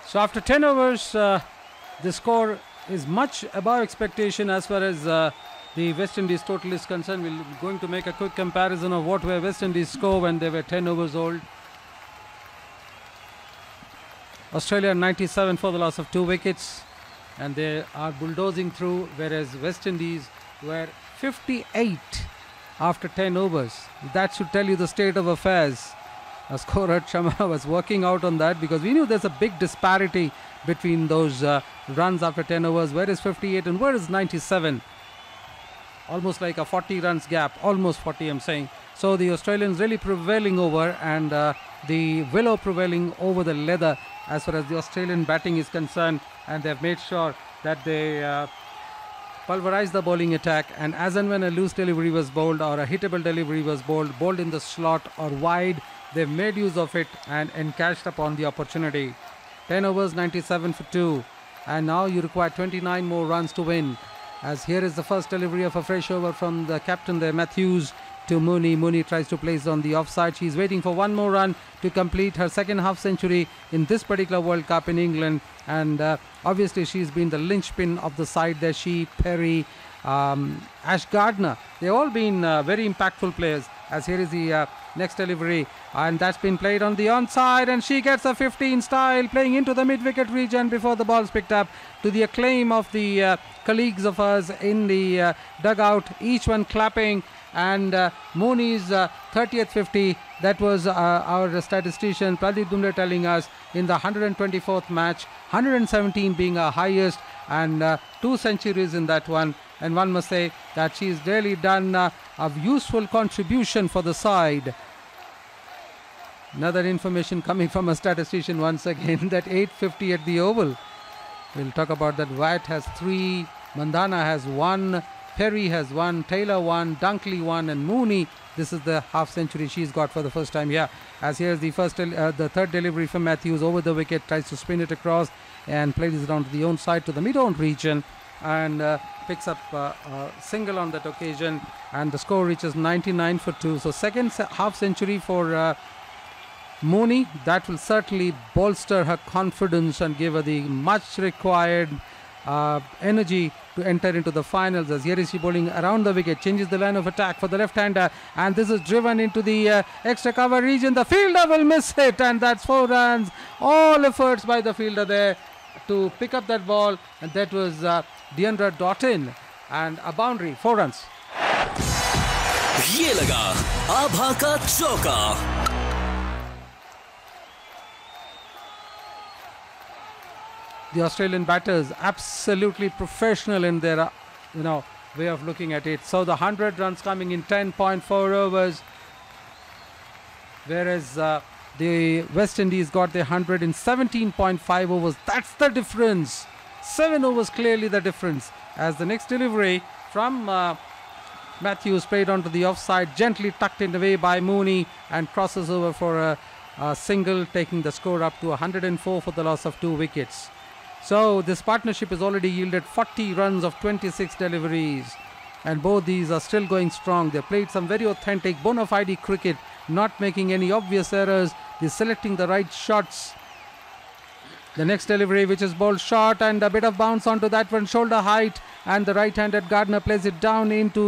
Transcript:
So after 10 overs, the score is much above expectation as far as the West Indies total is concerned. We're going to make a quick comparison of what were West Indies score when they were 10 overs old. Australia 97 for the loss of 2 wickets, and they are bulldozing through, whereas West Indies were 58 after 10 overs. That should tell you the state of affairs. Scorer Sharma was working out on that because we knew there's a big disparity between those runs after 10 overs. Where is 58 and where is 97? Almost like a 40 runs gap, almost 40 I'm saying. So the Australians really prevailing over, and the willow prevailing over the leather as far as the Australian batting is concerned, and they've made sure that they pulverize the bowling attack, and as and when a loose delivery was bowled or a hittable delivery was bowled in the slot or wide, they've made use of it and encashed upon the opportunity. 10 overs, 97 for 2, and now you require 29 more runs to win, as here is the first delivery of a fresh over from the captain there, Matthews, to Mooney. Mooney tries to place on the offside. She's waiting for one more run to complete her second half century in this particular World Cup in England, and obviously she's been the linchpin of the side there. She, Perry, Ash Gardner, they've all been very impactful players, as here is the next delivery, and that's been played on the onside, and she gets a 15 style, playing into the mid-wicket region before the ball's picked up, to the acclaim of the colleagues of hers in the dugout, each one clapping. And Mooney's 30th 50, that was our statistician Pradeep Dumle telling us, in the 124th match, 117 being her highest, and 2 centuries in that one. And one must say that she's really done a useful contribution for the side. Another information coming from a statistician once again, that 850 at the Oval. We'll talk about that. Wyatt has 3, Mandana has 1, Perry has 1, Taylor 1, Dunkley 1, and Mooney, this is the half century she's got for the first time here. As here's the third delivery from Matthews over the wicket, tries to spin it across and plays it down to the own side, to the mid-on region, and picks up a single on that occasion, and the score reaches 99 for 2. So second half century for Mooney. That will certainly bolster her confidence and give her the much required energy to enter into the finals, as here is she bowling around the wicket, changes the line of attack for the left-hander, and this is driven into the extra cover region. The fielder will miss it, and that's 4 runs. All efforts by the fielder there to pick up that ball, and that was Deandra Doughton, and a boundary, 4 runs. ये लगा आभा का चौका. The Australian batters absolutely professional in their way of looking at it. So the 100 runs coming in 10.4 overs, whereas the West Indies got their 100 in 17.5 overs. That's the difference. 7 overs clearly the difference, as the next delivery from Matthews played onto the offside, gently tucked in away by Mooney, and crosses over for a single, taking the score up to 104 for the loss of 2 wickets. So this partnership has already yielded 40 runs of 26 deliveries, and both these are still going strong. They played some very authentic bona fide cricket, not making any obvious errors. They're selecting the right shots. The next delivery, which is bowled short, and a bit of bounce onto that one, shoulder height, and the right-handed Gardner plays it down into